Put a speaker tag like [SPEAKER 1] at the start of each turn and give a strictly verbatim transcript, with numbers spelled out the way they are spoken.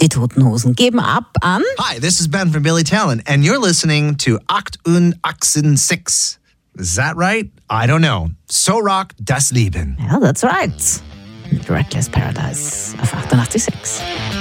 [SPEAKER 1] Die Toten Hosen geben ab an...
[SPEAKER 2] Hi, this is Ben from Billy Talent, and you're listening to acht und sechs. Is that right? I don't know. So rock das Leben.
[SPEAKER 1] Yeah, that's right. Reckless Paradise auf achtundachtzig Komma sechs.